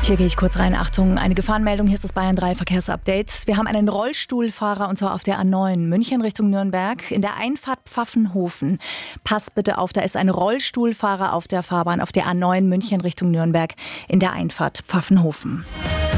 Hier gehe ich kurz rein. Achtung, eine Gefahrenmeldung. Hier ist das Bayern 3 Verkehrsupdate. Wir haben einen Rollstuhlfahrer und zwar auf der A9 München Richtung Nürnberg in der Einfahrt Pfaffenhofen. Passt bitte auf, da ist ein Rollstuhlfahrer auf der Fahrbahn auf der A9 München Richtung Nürnberg in der Einfahrt Pfaffenhofen.